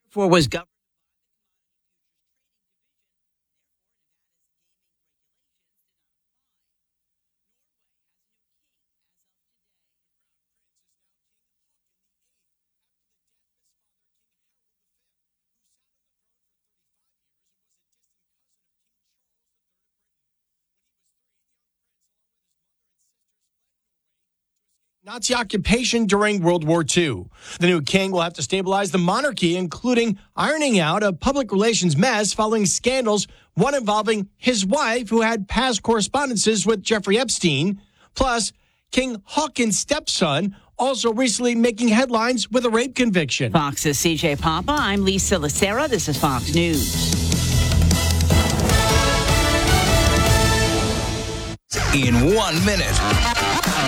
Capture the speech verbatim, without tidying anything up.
For was governed. Nazi occupation during World War Two. The new king will have to stabilize the monarchy, including ironing out a public relations mess following scandals, one involving his wife, who had past correspondences with Jeffrey Epstein, plus King Hawkins' stepson, also recently making headlines with a rape conviction. Fox's C J Papa, I'm Lisa Lacera. This is Fox News. In one minute.